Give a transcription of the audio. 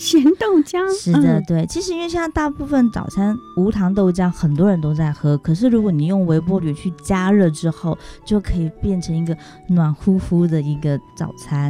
咸豆浆。 是的，对。其实因为现在大部分早餐无糖豆浆很多人都在喝，可是如果你用微波炉去加热之后，就可以变成一个暖乎乎的一个早餐。